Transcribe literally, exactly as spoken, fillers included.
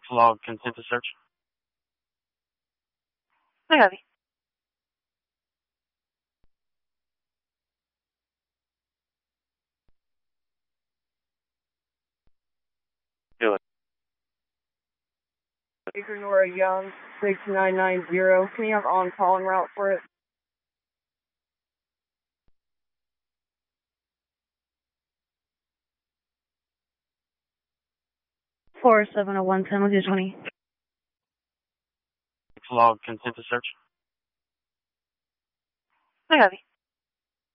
Log consent to search. I have you. Do it. Baker Nora Young, six nine nine zero. Can you have on-call en route for it? four seven oh one ten with you twenty. Log consent to search. I have you.